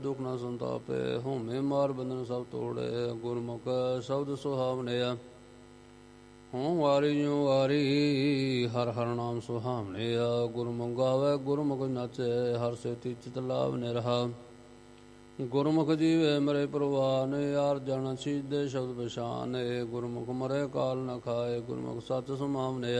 ਦੁਖ ਨਾ ਸੰਤਾਪੇ, ਹੋਮੇ ਮਾਰ ਬੰਧਨ ਸਭ ਤੋੜੇ। ਗੁਰਮੁਖ ਸ਼ਬਦ ਸੁਹਾਵਣੇ ਆ, ਹੋਂ ਵਾਰੀ ਜਿਉ ਵਾਰੀ, ਹਰ ਹਰ ਨਾਮ ਸੁਹਾਵਣੇ ਆ। ਗੁਰਮੁਖ ਗਾਵੇ ਗੁਰਮੁਖ ਨਾਚੇ, ਹਰ ਸੇਤੀ ਚਿਤ ਲਾਵਨੇ ਰਹਾ। ਗੁਰਮੁਖ ਜੀਵੇ ਮਰੇ ਪ੍ਰਵਾਨ, ਯਾਰ ਜਨ ਸੀਧੇ ਸ਼ਬਦ ਪਛਾਨ। ਗੁਰਮੁਖ ਮਰੇ ਕਾਲ ਨ ਖਾਏ, ਗੁਰਮੁਖ ਸੱਚ ਸਮਾਵਨੇ